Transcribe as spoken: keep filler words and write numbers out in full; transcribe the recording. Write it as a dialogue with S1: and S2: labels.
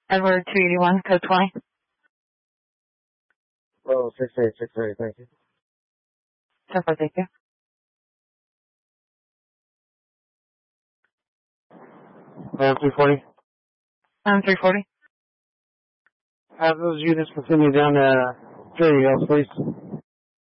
S1: Edward two eighty-one, code twenty.
S2: Oh, six eight six eight, thank you.
S1: ten four, thank you.
S2: Um, three forty.
S1: Um, three forty.
S2: Have those units continue down to Cherry Hills, please.